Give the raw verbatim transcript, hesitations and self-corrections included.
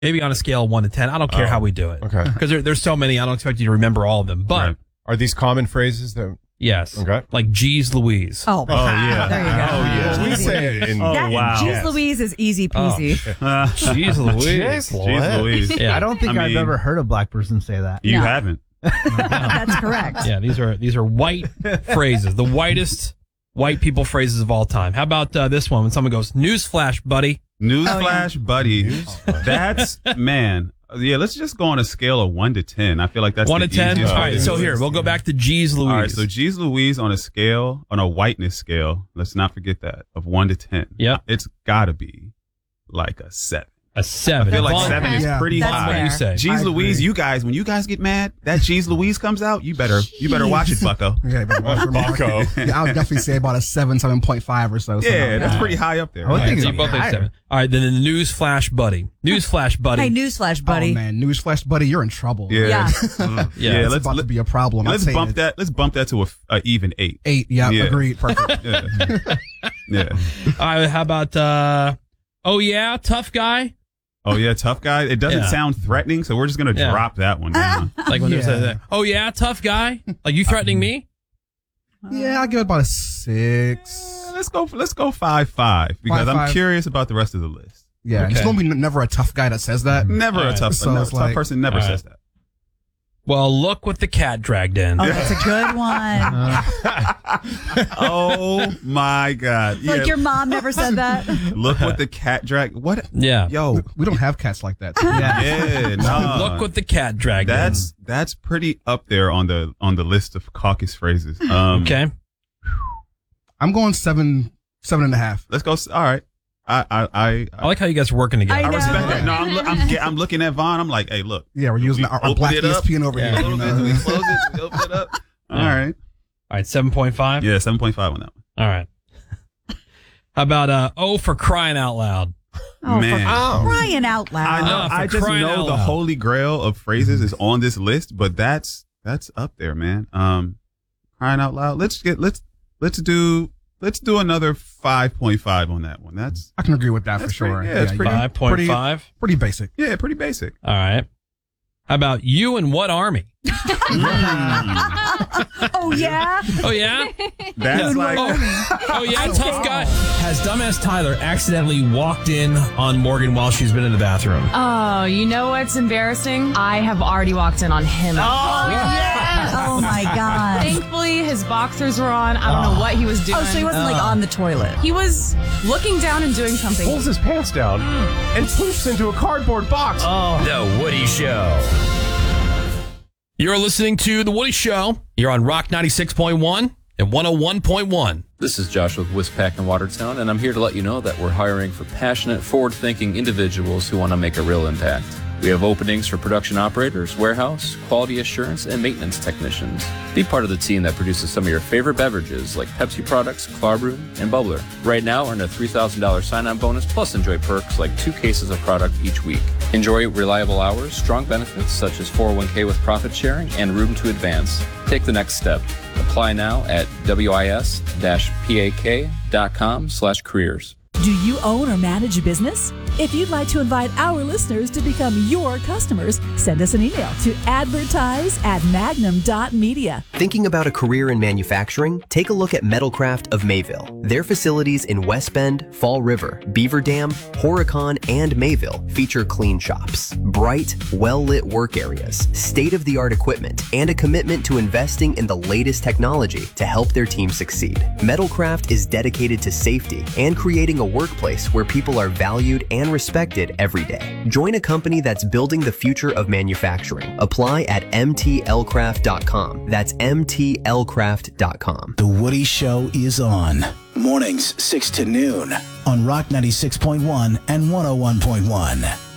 Maybe on a scale of one to ten. I don't care Oh, how we do it. okay. Because there, there's so many, I don't expect you to remember all of them. But Right. Are these common phrases that? yes, Okay. like geez Louise. Oh, Oh, yeah. there you go. Oh, yeah. We say it in. Oh, That, wow. Jeez Yes. Louise is easy peasy. Uh, Jeez Louise. Jeez Jeez Louise. Yeah. I don't think I I've mean- ever heard a black person say that. You No. haven't. That's correct. Yeah, these are these are white phrases, the whitest white people phrases of all time. How about uh, this one when someone goes, "Newsflash, buddy"? Newsflash, buddy. That's, man. Yeah, let's just go on a scale of one to ten. I feel like that's One the to ten. All easiest way right, to so do here it. we'll go back to Jeez Louise. All right, so Jeez Louise on a scale, on a whiteness scale, let's not forget that, of one to ten. Yep. It's got to be like a seven. a seven. I feel like Vaughn, seven is Yeah, pretty that's high. What do you say? Jeez I Louise, agree. you guys, when you guys get mad, that Jeez Louise comes out, you better you better watch it, bucko. Yeah, but Bucko. yeah, I would definitely say about a seven, seven point five or so. Yeah, that's All pretty high up there. I would All right, think so it's you both think higher. seven. All right, then the Newsflash, buddy. Newsflash, buddy. Hey, newsflash, buddy. Oh man, newsflash, buddy, you're in trouble. Yeah. Yeah. Mm. Yeah, yeah, it's let's about let, to be a problem. I'd let's say bump it's that. Let's bump that to a, a even eight. Eight. Yeah, Yeah. agreed. Perfect. Yeah. Yeah. All right, how about uh, oh yeah, tough guy? Oh yeah, tough guy. It doesn't Yeah. sound threatening, so we're just gonna Yeah. drop that one down. Like when there's Yeah. a oh yeah, tough guy? Like you threatening me? Yeah, I'll give it about a six. Let's go. Let's go five five because Five, I'm five. curious about the rest of the list. Yeah, Okay. it's gonna be n- never a tough guy that says that. Never All a right. tough. So a no- it's tough like- person never All right. says that. Well, look what the cat dragged in. Oh, that's a good one. Oh my god! Yeah. Like your mom never said that. Look what the cat drag. What? Yeah. Yo. We don't have cats like that. Yeah. Yeah. Nah. Look what the cat dragged That's that's pretty up there on the on the list of caucus phrases. Um, in. Okay. I'm going seven, seven and a half. Let's go. s- All right. I I I, I like how you guys are working together. I I know. respect that. No, I'm, look- I'm ge- I'm looking at Vaughn. I'm like, hey, look. Yeah, we're using We our, our open black it E S up. P N over Yeah. here. A You little bit. know? We close it. We open it up. All right. All right, seven point five. Yeah, seven point five on that one. All right. How about uh oh for crying out loud? Oh, Man. for crying out I loud. know. Ah, for I just crying know out the loud. holy grail of phrases is on this list, but that's that's up there, man. Um, crying out loud. Let's get let's let's do let's do another five point five on that one. That's I can agree with that That's for sure. pretty- yeah, it's pretty- Five point five. pretty basic. yeah, pretty basic. All right. How about you and what army? Oh yeah. Oh yeah. That's like Oh, oh yeah, tough guy. Has dumbass Tyler accidentally walked in on Morgan while she's been in the bathroom? Oh, you know what's embarrassing? I have already walked in on him. Oh my god. Thankfully, his boxers were on. I don't know what he was doing. Oh, so he wasn't like on the toilet. He was looking down and doing something. Pulls his pants down and poofs into a cardboard box. The Woody Show. You're listening to The Woody Show. You're on Rock ninety-six point one and one oh one point one. This is Josh with Wispack in Watertown, and I'm here to let you know that we're hiring for passionate, forward-thinking individuals who want to make a real impact. We have openings for production operators, warehouse, quality assurance, and maintenance technicians. Be part of the team that produces some of your favorite beverages like Pepsi products, Clarbrew, and Bubbler. Right now, earn a three thousand dollars sign-on bonus plus enjoy perks like two cases of product each week. Enjoy reliable hours, strong benefits such as four oh one k with profit sharing, and room to advance. Take the next step. Apply now at wis-pak.com slash careers. Do you own or manage a business? If you'd like to invite our listeners to become your customers, send us an email to advertise at magnum dot media. Thinking about a career in manufacturing? Take a look at Metalcraft of Mayville. Their facilities in West Bend, Fall River, Beaver Dam, Horicon, and Mayville feature clean shops, bright, well-lit work areas, state-of-the-art equipment, and a commitment to investing in the latest technology to help their team succeed. Metalcraft is dedicated to safety and creating a workplace where people are valued and respected every day. Join a company that's building the future of manufacturing. Apply at m t l craft dot com. That's m t l craft dot com. The Woody Show is on. Mornings, six to noon on Rock ninety-six point one and one oh one point one.